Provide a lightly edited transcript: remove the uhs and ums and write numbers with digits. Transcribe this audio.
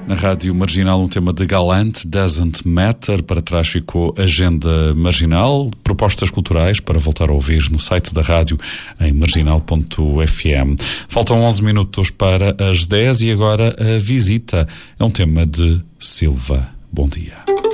Na Rádio Marginal, um tema de Galante, Doesn't Matter. Para trás ficou Agenda Marginal, propostas culturais para voltar a ouvir no site da rádio em marginal.fm. Faltam 11 minutos para as 10 e agora a visita. É um tema de Silva. Bom dia.